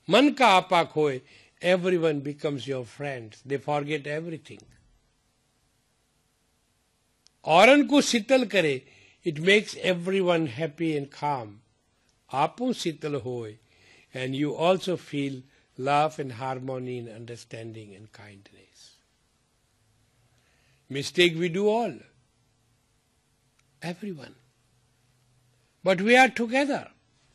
मन का आपा खोए, everyone becomes your friend. They forget everything. औरन को शीतल करे, it makes everyone happy and calm. आपो शीतल होए, and you also feel love and harmony and understanding and kindness. Mistake we do all. Everyone. But we are together.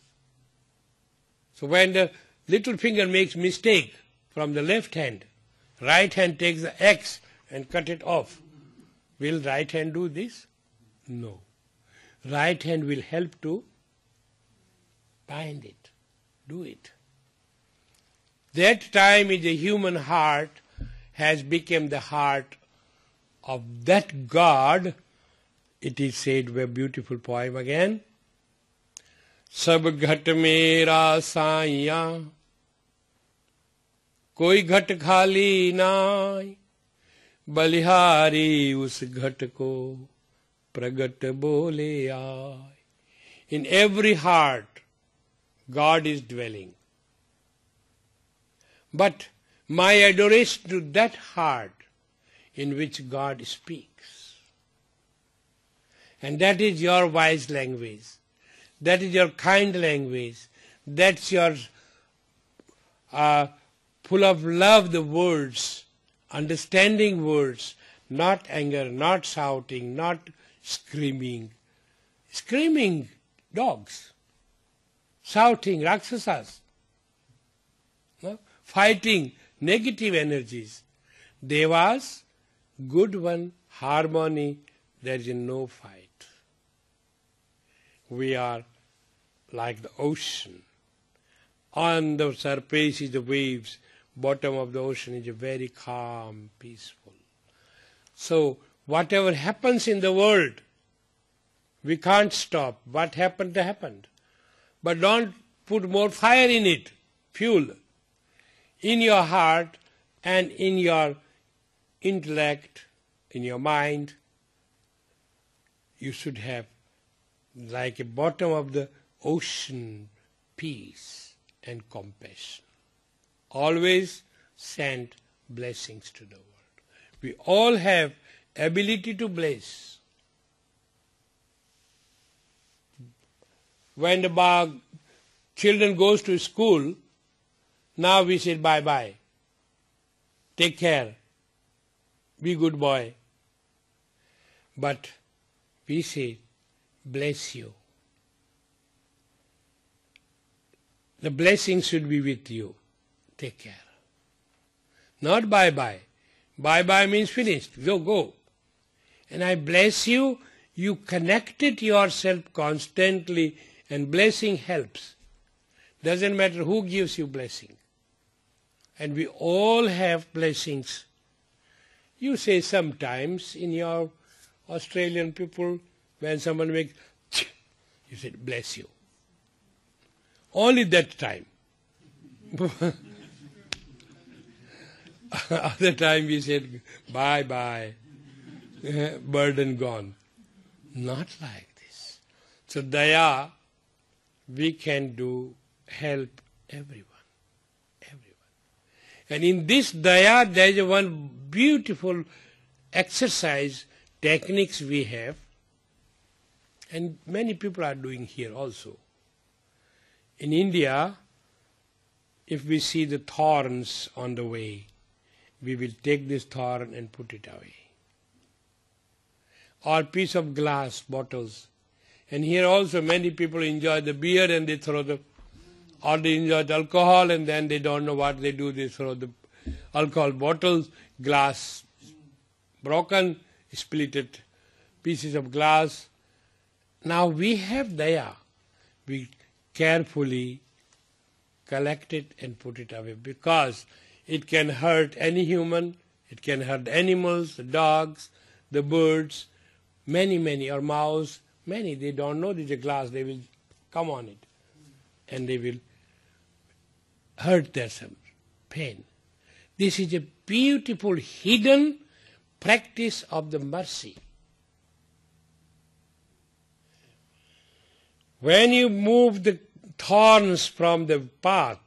So when the little finger makes mistake from the left hand, right hand takes the X and cut it off. Will right hand do this? No. Right hand will help to bind it, do it. That time is the human heart has become the heart of that God. It is said, a beautiful poem again. सब घट मेरा साइया, कोई घट खाली नाय, बलिहारी उस घट को प्रगट बोले आय. In every heart, God is dwelling. But my adoration to that heart in which God speaks. And that is your wise language. That is your kind language. That's your full of love, the words, understanding words, not anger, not shouting, not screaming. Screaming dogs, shouting rakshasas, no? Fighting negative energies. Devas, good one, harmony, there is no fight. We are like the ocean. On the surface is the waves, bottom of the ocean is very calm, peaceful. So whatever happens in the world, we can't stop. What happened, happened. But don't put more fire in it, fuel. In your heart and in your intellect, in your mind, you should have like a bottom of the ocean, peace and compassion. Always send blessings to the world. We all have ability to bless. When the children goes to school, now we say bye-bye. Take care. Be good boy. But we say, bless you. The blessing should be with you. Take care. Not bye-bye. Bye-bye means finished. Go. And I bless you. You connected yourself constantly, and blessing helps. Doesn't matter who gives you blessing. And we all have blessings. You say sometimes in your Australian people, when someone makes, you say, bless you. Only that time. Other time we said, bye-bye, burden gone. Not like this. So daya, we can help everyone. And in this daya, there is one beautiful exercise, techniques we have, and many people are doing here also. In India, if we see the thorns on the way, we will take this thorn and put it away. Or piece of glass bottles. And here also many people enjoy the beer and they throw or they enjoy the alcohol and then they don't know what they do. They throw the alcohol bottles, glass broken, split pieces of glass. Now we have daya. We carefully collect it and put it away because it can hurt any human, it can hurt animals, the dogs, the birds, many, or mouse, many. They don't know this is a glass, they will come on it and they will hurt themselves, pain. This is a beautiful hidden practice of the mercy. When you move the thorns from the path,